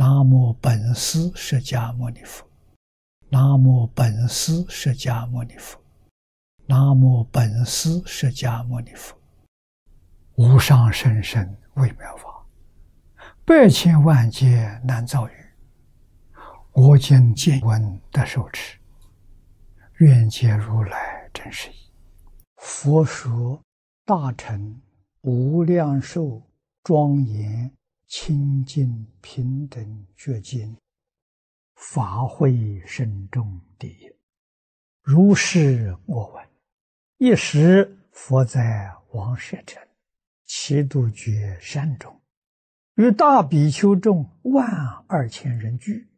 南无本师释迦牟尼佛，南无本师释迦牟尼佛，南无本师释迦牟尼佛。无上甚深微妙法，百千万劫难遭遇。我今见闻得受持，愿解如来真实义。佛说大乘无量寿庄严清净平等觉经，法会深重第一。如是我闻，一时佛在王舍城祇度觉山中，与大比丘众12000人俱，